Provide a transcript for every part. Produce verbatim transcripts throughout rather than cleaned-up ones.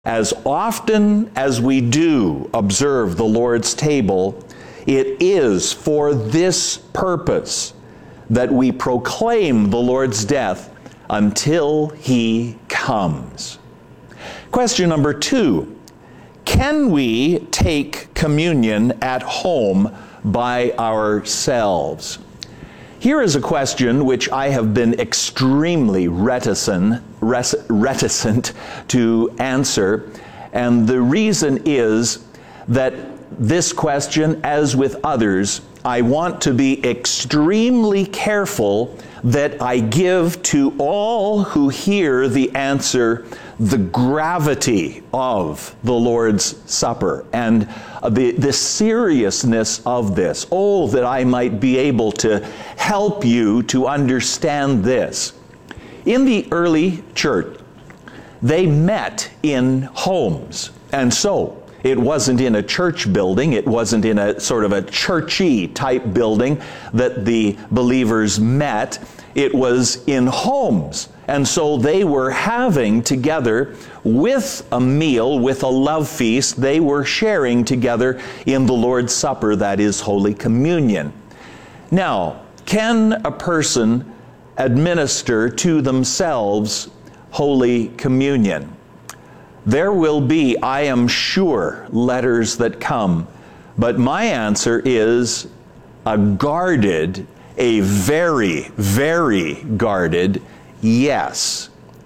As often as we do observe the Lord's table, it is for this purpose that we proclaim the Lord's death until He comes. Question number two, can we take communion at home by ourselves? Here is a question which I have been extremely reticent, reticent to answer, and the reason is that this question, as with others, I want to be extremely careful that I give to all who hear the answer the gravity of the Lord's Supper and the, the seriousness of this. Oh, that I might be able to help you to understand this. In the early church, they met in homes, and so it wasn't in a church building, it wasn't in a sort of a churchy type building that the believers met. It was in homes. And so they were having together with a meal, with a love feast, they were sharing together in the Lord's Supper, that is Holy Communion. Now, can a person administer to themselves Holy Communion? There will be, I am sure, letters that come, but my answer is a guarded, a very, very guarded yes,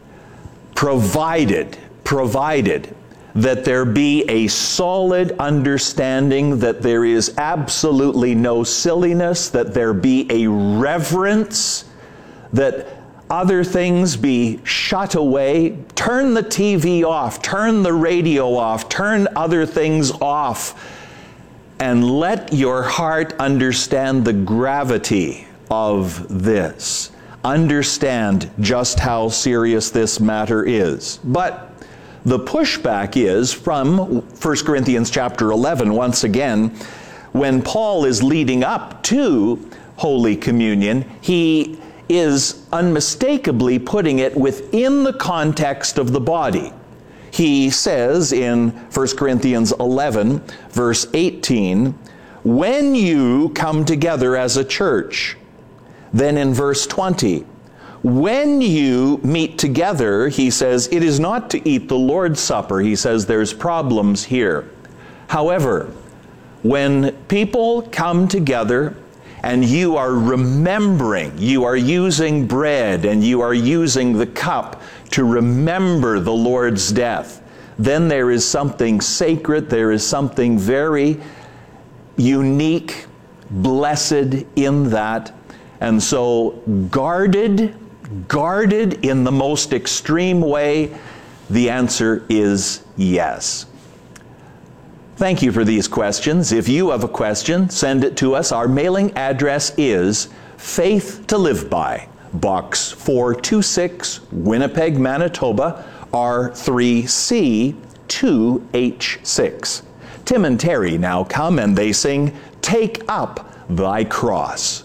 provided, provided that there be a solid understanding that there is absolutely no silliness, that there be a reverence, that other things be shut away. Turn the T V off, turn the radio off, turn other things off, and let your heart understand the gravity of this. Understand just how serious this matter is. But the pushback is from First Corinthians chapter eleven, once again, when Paul is leading up to Holy Communion, he is unmistakably putting it within the context of the body. He says in First Corinthians eleven, verse eighteen, when you come together as a church. Then in verse twenty, when you meet together, he says, it is not to eat the Lord's Supper. He says there's problems here. However, when people come together and you are remembering, you are using bread and you are using the cup to remember the Lord's death, then there is something sacred, there is something very unique, blessed in that. And so guarded, guarded in the most extreme way, the answer is yes. Thank you for these questions. If you have a question, send it to us. Our mailing address is Faith to Live By, Box four two six, Winnipeg, Manitoba, R three C two H six. Tim and Terry now come and they sing, Take Up Thy Cross.